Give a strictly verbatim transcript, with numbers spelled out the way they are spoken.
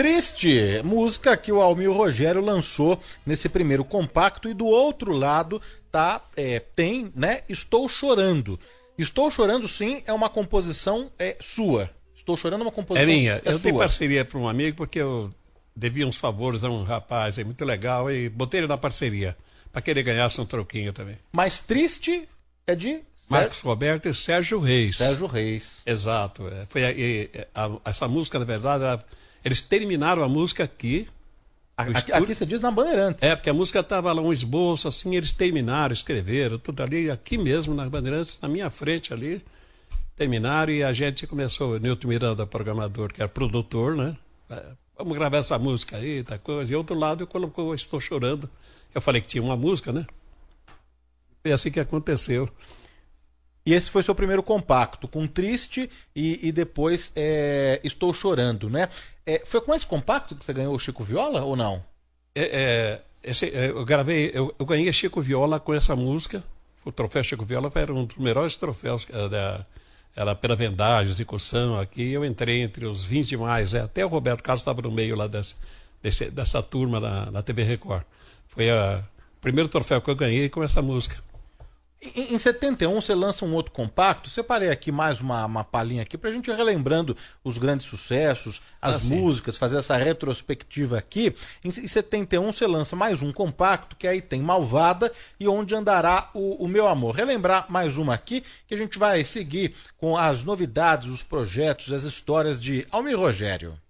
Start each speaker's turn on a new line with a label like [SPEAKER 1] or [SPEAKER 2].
[SPEAKER 1] Triste, música que o Almir Rogério lançou nesse primeiro compacto, e do outro lado tá, é, tem, né, Estou Chorando. Estou Chorando, sim, é uma composição é, sua. Estou Chorando é uma composição
[SPEAKER 2] é minha.
[SPEAKER 1] É
[SPEAKER 2] eu
[SPEAKER 1] sua.
[SPEAKER 2] dei parceria para um amigo porque eu devia uns favores a um rapaz aí, muito legal, e botei ele na parceria, para que ele ganhasse um troquinho também.
[SPEAKER 1] Mas Triste é de...
[SPEAKER 2] Marcos Roberto e Sérgio Reis.
[SPEAKER 1] Sérgio Reis.
[SPEAKER 2] Exato. É. Foi a, a, a, essa música, na verdade, era, eles terminaram a música aqui.
[SPEAKER 1] Aqui, aqui você diz na Bandeirantes.
[SPEAKER 2] É, porque a música estava lá, um esboço, assim, eles terminaram, escreveram, tudo ali, aqui mesmo, na Bandeirantes, na minha frente ali. Terminaram e a gente começou, o Nilton Miranda, programador, que era produtor, né? É, vamos gravar essa música aí, tá coisa. E outro lado colocou Estou Chorando. Eu falei que tinha uma música, né? Foi assim que aconteceu.
[SPEAKER 1] E esse foi seu primeiro compacto, com Triste e, e depois é, Estou Chorando, né? É, foi com esse compacto que você ganhou o Chico Viola ou não?
[SPEAKER 2] É, é, esse, é, eu gravei, eu, eu ganhei Chico Viola com essa música. O troféu Chico Viola era um dos melhores troféus, era, era pela vendagem, execução aqui. Eu entrei entre os vinte mais, é, até o Roberto Carlos estava no meio lá desse, desse, dessa turma na, na T V Record. Foi a, o primeiro troféu que eu ganhei com essa música.
[SPEAKER 1] Em setenta e um você lança um outro compacto. Separei aqui mais uma, uma palhinha aqui pra gente ir relembrando os grandes sucessos, as
[SPEAKER 2] ah,
[SPEAKER 1] músicas, fazer essa retrospectiva aqui. Em setenta e um você lança mais um compacto, que aí tem Malvada e Onde Andará o, o Meu Amor. Relembrar mais uma aqui, que a gente vai seguir com as novidades, os projetos, as histórias de Almir Rogério.